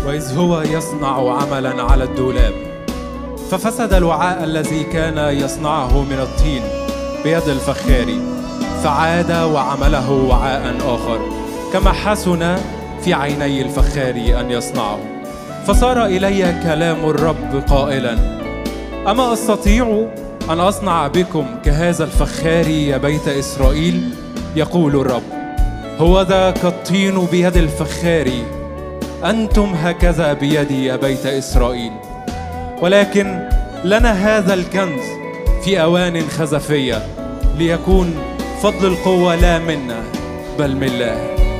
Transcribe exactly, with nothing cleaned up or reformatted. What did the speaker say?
وإذ هو يصنع عملا على الدولاب، ففسد الوعاء الذي كان يصنعه من الطين بيد الفخار، فعاد وعمله وعاء آخر كما حسن في عيني الفخار أن يصنعه. فصار إلي كلام الرب قائلا: أما أستطيع أن أصنع بكم كهذا الفخار يا بيت إسرائيل؟ يقول الرب: هوذا كالطين بيد الفخار، أنتم هكذا بيدي يا بيت إسرائيل. ولكن لنا هذا الكنز في أوان خزفية، ليكون فضل القوة لا منا بل من الله.